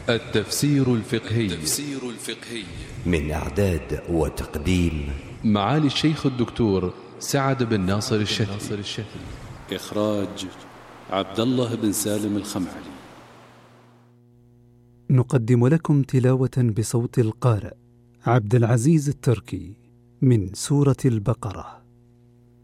التفسير الفقهي من إعداد وتقديم معالي الشيخ الدكتور سعد بن ناصر الشتي. إخراج عبد الله بن سالم الخمعلي. نقدم لكم تلاوة بصوت القارئ عبد العزيز التركي من سورة البقرة.